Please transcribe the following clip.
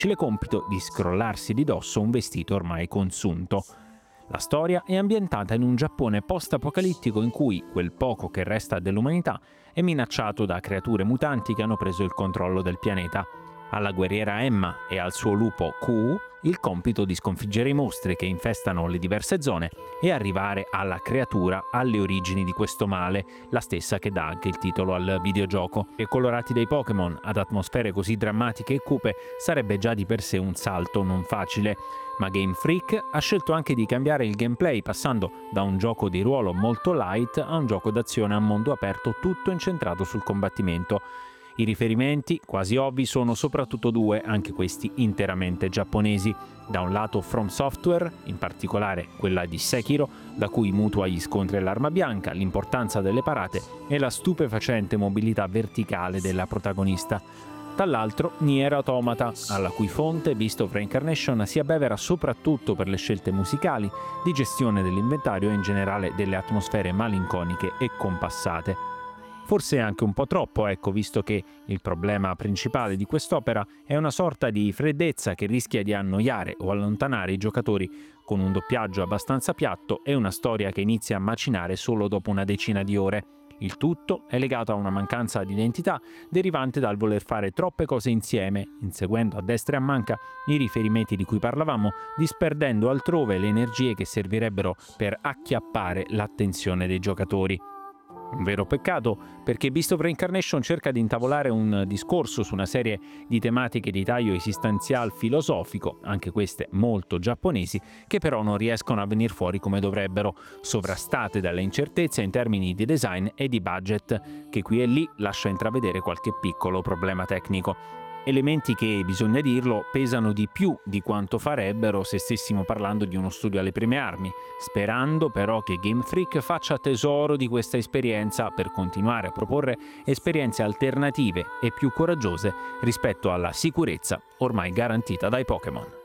compito di scrollarsi di dosso un vestito ormai consunto. La storia è ambientata in un Giappone post-apocalittico in cui quel poco che resta dell'umanità è minacciato da creature mutanti che hanno preso il controllo del pianeta. Alla guerriera Emma e al suo lupo Ku il compito di sconfiggere i mostri che infestano le diverse zone e arrivare alla creatura alle origini di questo male, la stessa che dà anche il titolo al videogioco. E colorati dei Pokémon ad atmosfere così drammatiche e cupe sarebbe già di per sé un salto non facile, ma Game Freak ha scelto anche di cambiare il gameplay passando da un gioco di ruolo molto light a un gioco d'azione a mondo aperto tutto incentrato sul combattimento. I riferimenti, quasi ovvi, sono soprattutto due, anche questi interamente giapponesi. Da un lato From Software, in particolare quella di Sekiro, da cui mutua gli scontri all'arma bianca, l'importanza delle parate e la stupefacente mobilità verticale della protagonista. Dall'altro Nier Automata, alla cui fonte Beast of Reincarnation si abbevera soprattutto per le scelte musicali, di gestione dell'inventario e in generale delle atmosfere malinconiche e compassate. Forse anche un po' troppo, visto che il problema principale di quest'opera è una sorta di freddezza che rischia di annoiare o allontanare i giocatori, con un doppiaggio abbastanza piatto e una storia che inizia a macinare solo dopo una decina di ore. Il tutto è legato a una mancanza di identità derivante dal voler fare troppe cose insieme, inseguendo a destra e a manca i riferimenti di cui parlavamo, disperdendo altrove le energie che servirebbero per acchiappare l'attenzione dei giocatori. Un vero peccato, perché Beast of Reincarnation cerca di intavolare un discorso su una serie di tematiche di taglio esistenzial filosofico, anche queste molto giapponesi, che però non riescono a venire fuori come dovrebbero, sovrastate dalle incertezze in termini di design e di budget, che qui e lì lascia intravedere qualche piccolo problema tecnico. Elementi che, bisogna dirlo, pesano di più di quanto farebbero se stessimo parlando di uno studio alle prime armi, sperando però che Game Freak faccia tesoro di questa esperienza per continuare a proporre esperienze alternative e più coraggiose rispetto alla sicurezza ormai garantita dai Pokémon.